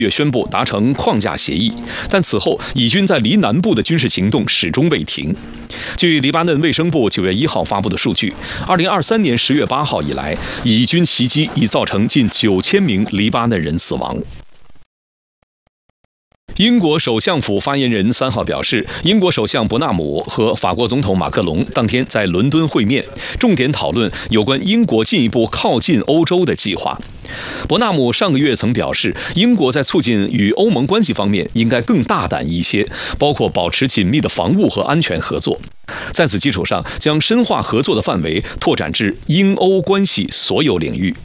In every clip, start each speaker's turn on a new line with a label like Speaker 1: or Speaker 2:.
Speaker 1: 月宣布达成框架协议，但此后以军在黎南部的军事行动始终未停。据黎巴嫩卫生部9月1号发布的数据，2023年10月8号以来，以军袭击已造成近9000名黎巴嫩人死亡。英国首相府发言人3号表示，英国首相伯纳姆和法国总统马克龙当天在伦敦会面，重点讨论有关英国进一步靠近欧洲的计划。伯纳姆上个月曾表示，英国在促进与欧盟关系方面应该更大胆一些，包括保持紧密的防务和安全合作。在此基础上，将深化合作的范围拓展至英欧关系所有领域。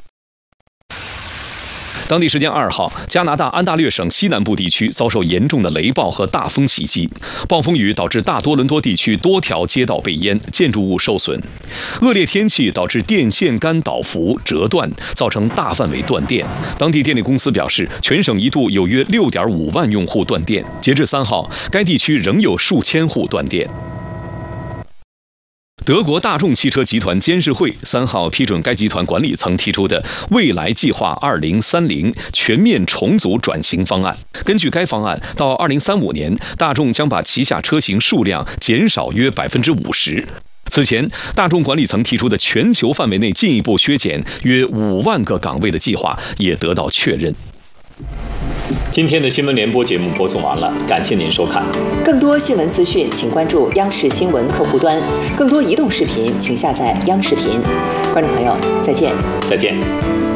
Speaker 1: 当地时间2号，加拿大安大略省西南部地区遭受严重的雷暴和大风袭击，暴风雨导致大多伦多地区多条街道被淹，建筑物受损。恶劣天气导致电线杆倒伏、折断，造成大范围断电。当地电力公司表示，全省一度有约6.5万用户断电。截至3号，该地区仍有数千户断电。德国大众汽车集团监事会3号批准该集团管理层提出的未来计划2030全面重组转型方案。根据该方案，到2035年，大众将把旗下车型数量减少约50%。此前，大众管理层提出的全球范围内进一步削减约5万个岗位的计划也得到确认。
Speaker 2: 今天的新闻联播节目播送完了，感谢您收看。
Speaker 3: 更多新闻资讯，请关注央视新闻客户端；更多移动视频，请下载央视频。观众朋友，再见。
Speaker 2: 再见。